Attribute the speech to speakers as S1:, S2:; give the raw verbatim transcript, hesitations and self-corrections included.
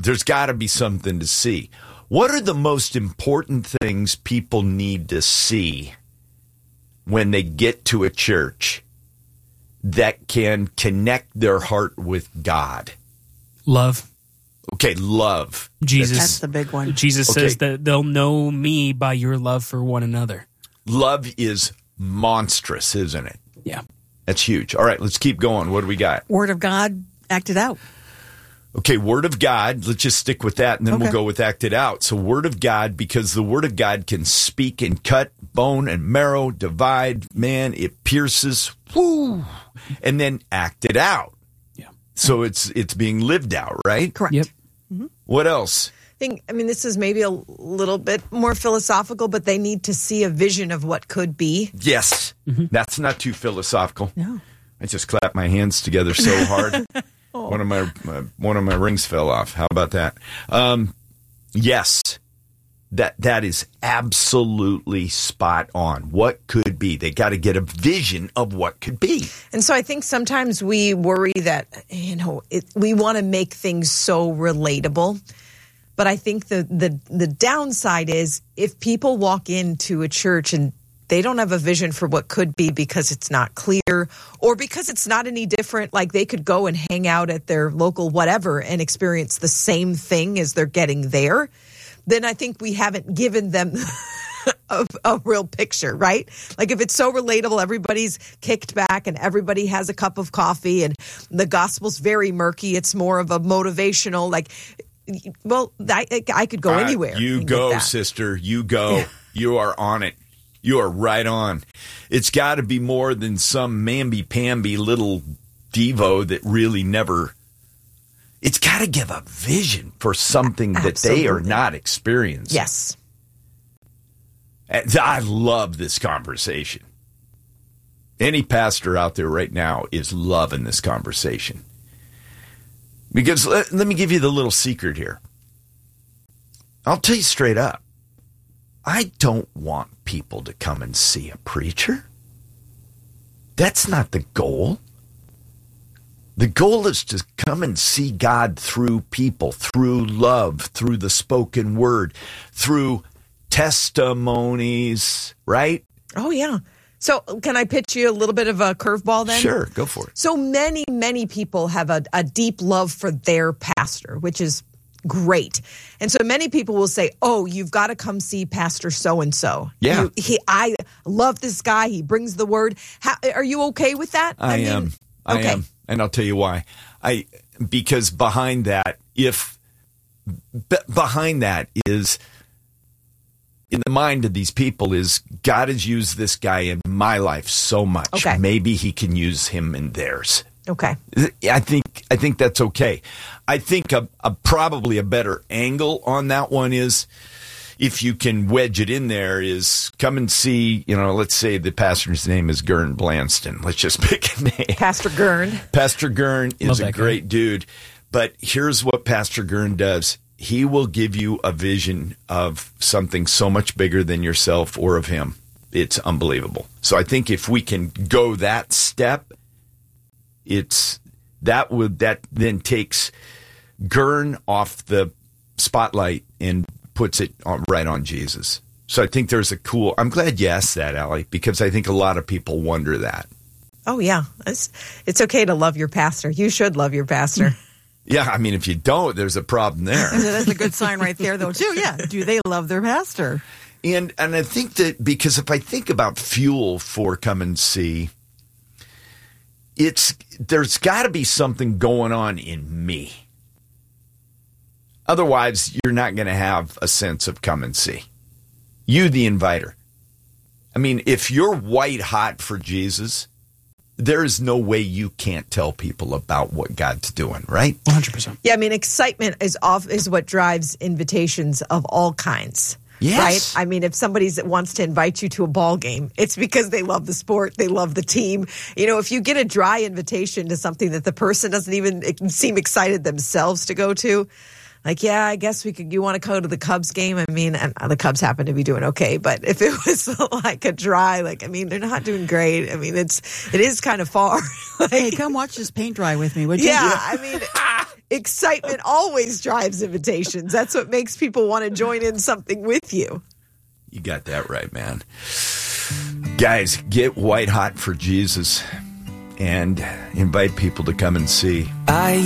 S1: there's got to be something to see. What are the most important things people need to see when they get to a church that can connect their heart with God?
S2: Love.
S1: Okay, love.
S2: Jesus.
S3: That's the big one.
S2: Jesus
S1: Okay.
S2: says that they'll know me by your love for one another.
S1: Love is monstrous, isn't it?
S2: Yeah.
S1: That's huge. All right, let's keep going. What do we got?
S3: Word of God acted out.
S1: Okay, Word of God. Let's just stick with that, and then
S3: Okay.
S1: we'll go with acted out. So Word of God, because the Word of God can speak and cut bone and marrow, divide, man, it pierces, whoo, and then acted out.
S2: Yeah.
S1: So it's it's being lived out, right?
S3: Correct.
S2: Yep.
S1: What else?
S4: I think, I mean, this is maybe a little bit more philosophical, but they need to see a vision of what could be.
S1: Yes. That's not too philosophical.
S3: No.
S1: I just clapped my hands together so hard. One of my, my one of my rings fell off. How about that? Um, yes, that that is absolutely spot on. What could be? They got to get a vision of what could be.
S4: And so I think sometimes we worry that, you know, it, we want to make things so relatable. But I think the, the the downside is if people walk into a church and they don't have a vision for what could be because it's not clear or because it's not any different, like they could go and hang out at their local whatever and experience the same thing as they're getting there, then I think we haven't given them a, a real picture, right? Like if it's so relatable, everybody's kicked back and everybody has a cup of coffee and the gospel's very murky. It's more of a motivational, like, well, I, I could go
S1: Uh,
S4: anywhere.
S1: You
S4: and get
S1: go,
S4: that.
S1: sister. You go. You are on it. You are right on. It's got to be more than some mamby-pamby little Devo that really never... It's got to give a vision for something that they are
S4: Absolutely.
S1: not experiencing.
S4: Yes.
S1: And I love this conversation. Any pastor out there right now is loving this conversation. Because let, let me give you the little secret here. I'll tell you straight up. I don't want people to come and see a preacher. That's not the goal. The goal is to come and see God through people, through love, through the spoken word, through testimonies, right?
S4: Oh, yeah. So can I pitch you a little bit of a curveball then?
S1: Sure, go for it.
S4: So many, many people have a, a deep love for their pastor, which is great. And so many people will say, oh, you've got to come see Pastor so-and-so.
S1: Yeah.
S4: You, he, I love this guy. He brings the word. How, are you okay with that?
S1: I,
S4: mean,
S1: am. I
S4: okay.
S1: am. And I'll tell you why. I because behind that, if b- behind that is in the mind of these people is God has used this guy in my life so much.
S4: Okay.
S1: Maybe he can use him in theirs.
S4: Okay.
S1: I think I think that's okay. I think a, a probably a better angle on that one is if you can wedge it in there is come and see, you know, let's say the pastor's name is Gern Blanston. Let's just pick a name.
S4: Pastor Gern.
S1: Pastor Gern is
S2: Love
S1: a
S2: that guy.
S1: great dude. But here's what Pastor Gern does. He will give you a vision of something so much bigger than yourself or of him. It's unbelievable. So I think if we can go that step, it's that would that then takes Gern off the spotlight and puts it on, right on Jesus. So I think there's a cool. I'm glad you asked that, Allie, because I think a lot of people wonder that.
S4: Oh, yeah. It's, it's okay to love your pastor. You should love your pastor.
S1: Yeah, I mean, if you don't, there's a problem there.
S3: That's a good sign right there, though, too. Yeah. Do they love their pastor?
S1: And and I think that because if I think about fuel for come and see, it's there's got to be something going on in me. Otherwise, you're not going to have a sense of come and see. You, the inviter. I mean, if you're white hot for Jesus, there is no way you can't tell people about what God's doing, right?
S2: one hundred percent.
S4: Yeah, I mean, excitement is off is what drives invitations of all kinds.
S1: Yes.
S4: Right? I mean, if somebody wants to invite you to a ball game, it's because they love the sport, they love the team. You know, if you get a dry invitation to something that the person doesn't even seem excited themselves to go to, like, yeah, I guess we could. You want to go to the Cubs game? I mean, and the Cubs happen to be doing okay, but if it was like a dry, like, I mean, they're not doing great. I mean, it's it is kind of far. Like,
S3: Hey, come watch this paint dry with me, would you?
S4: yeah, I mean, excitement always drives invitations. That's what makes people want to join in something with you.
S1: You got that right, man. Guys, get white hot for Jesus and invite people to come and see.
S5: I